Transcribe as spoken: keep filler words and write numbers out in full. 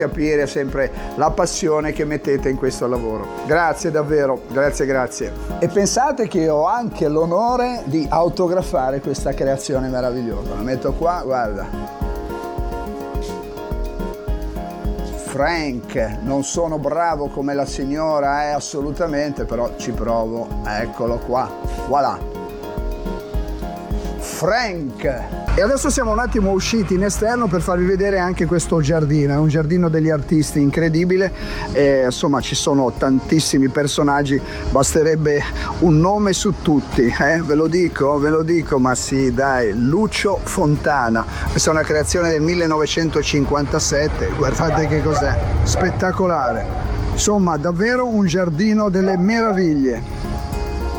capire sempre la passione che mettete in questo lavoro. Grazie davvero, grazie, grazie. E pensate che ho anche l'onore di autografare questa creazione meravigliosa. La metto qua, guarda. Frank, non sono bravo come la signora, eh, assolutamente, però ci provo. Eccolo qua, voilà. Frank. E adesso siamo un attimo usciti in esterno per farvi vedere anche questo giardino, è un giardino degli artisti incredibile, e, insomma ci sono tantissimi personaggi, basterebbe un nome su tutti, eh? ve lo dico, ve lo dico, ma sì dai, Lucio Fontana, questa è una creazione del millenovecentocinquantasette, guardate che cos'è, spettacolare, insomma davvero un giardino delle meraviglie.